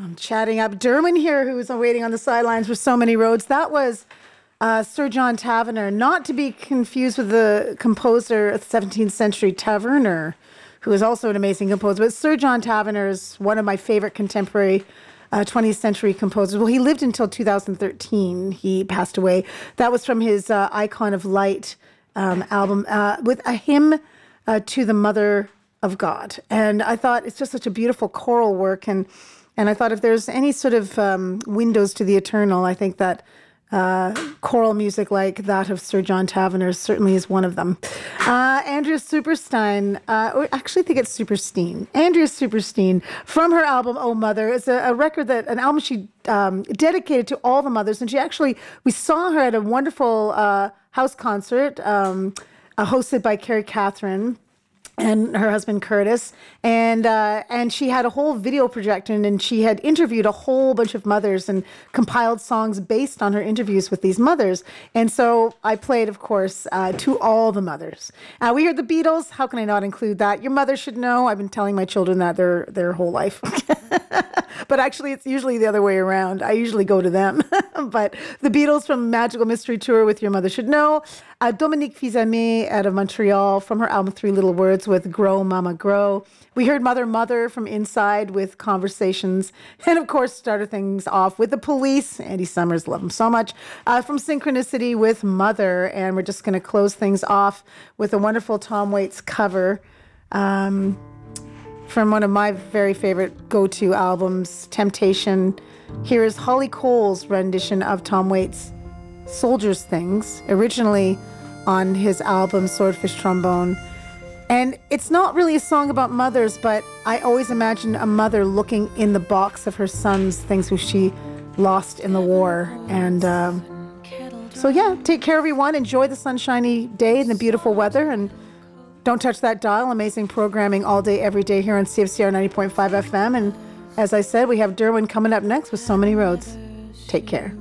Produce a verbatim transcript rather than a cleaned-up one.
I'm chatting up Derwin here, who was waiting on the sidelines for So Many Roads. That was uh, Sir John Taverner, not to be confused with the composer of the seventeenth century Taverner, who is also an amazing composer. But Sir John Taverner is one of my favorite contemporary uh, twentieth century composers. Well, he lived until two thousand thirteen. He passed away. That was from his uh, Icon of Light um, album uh, with a hymn uh, to the Mother of God. And I thought it's just such a beautiful choral work. And And I thought if there's any sort of um, windows to the eternal, I think that uh, choral music like that of Sir John Taverner certainly is one of them. Uh, Andrea Superstein, uh, or actually I think it's Superstein. Andrea Superstein, from her album Oh Mother, is a, a record that, an album she um, dedicated to all the mothers. And she actually, we saw her at a wonderful uh, house concert um, uh, hosted by Carrie Catherine and her husband Curtis, and uh, and she had a whole video projector, and she had interviewed a whole bunch of mothers and compiled songs based on her interviews with these mothers. And so I played, of course, uh, To All the Mothers. Uh, we heard the Beatles. How can I not include that? Your mother should know. I've been telling my children that their their whole life. But actually, it's usually the other way around. I usually go to them. But the Beatles from Magical Mystery Tour with Your Mother Should Know. Uh, Dominique Fils-Aimé out of Montreal from her album Three Little Words with Grow Mama Grow. We heard Mother Mother from Inside with Conversations. And of course, started things off with The Police. Andy Summers, love him so much. Uh, from Synchronicity with Mother. And we're just going to close things off with a wonderful Tom Waits cover. Um... from one of my very favorite go-to albums, Temptation. Here is Holly Cole's rendition of Tom Waits' Soldier's Things, originally on his album Swordfish Trombone. And it's not really a song about mothers, but I always imagine a mother looking in the box of her son's things which she lost in the war. And um, so yeah, take care everyone. Enjoy the sunshiny day and the beautiful weather, and don't touch that dial. Amazing programming all day, every day here on C F C R ninety point five F M. And as I said, we have Derwin coming up next with So Many Roads. Take care.